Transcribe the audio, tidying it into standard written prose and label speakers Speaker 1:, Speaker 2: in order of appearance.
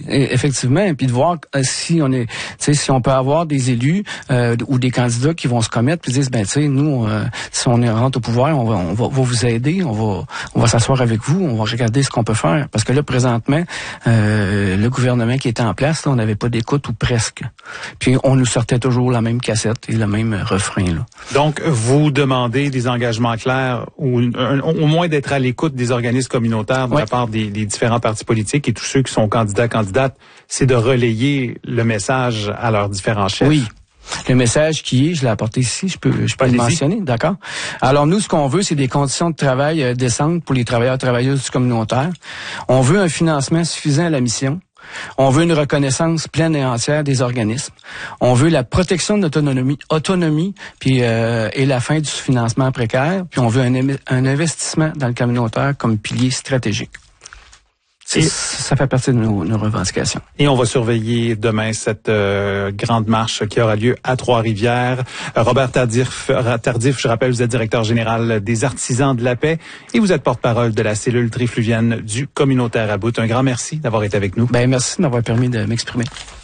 Speaker 1: effectivement, et puis de voir si on est, tu sais, si on peut avoir des élus ou des candidats qui vont se commettre puis disent, ben tu sais, nous, si on rentre au pouvoir, on va vous aider, on va s'asseoir avec vous, on va regarder ce qu'on peut faire, parce que là présentement, le gouvernement qui était en place, là, on n'avait pas d'écoute ou presque, puis on nous sortait toujours la même cassette et le même refrain là.
Speaker 2: Donc vous demandez des engagements clairs ou au moins d'être à l'écoute des organismes communautaires de la part des différents partis politiques et tous ceux qui sont candidates, c'est de relayer le message à leurs différents chefs.
Speaker 1: Oui. Le message qui est, je l'ai apporté ici, je peux le mentionner, d'accord? Alors nous, ce qu'on veut, c'est des conditions de travail décentes pour les travailleuses du communautaire. On veut un financement suffisant à la mission. On veut une reconnaissance pleine et entière des organismes. On veut la protection de notre autonomie puis et la fin du financement précaire. Puis on veut un investissement dans le communautaire comme pilier stratégique. Ça fait partie de nos revendications.
Speaker 2: Et on va surveiller demain cette grande marche qui aura lieu à Trois-Rivières. Robert Tardif, je rappelle, vous êtes directeur général des Artisans de la paix et vous êtes porte-parole de la cellule trifluvienne du communautaire à Bout. Un grand merci d'avoir été avec nous.
Speaker 1: Ben merci de m'avoir permis de m'exprimer.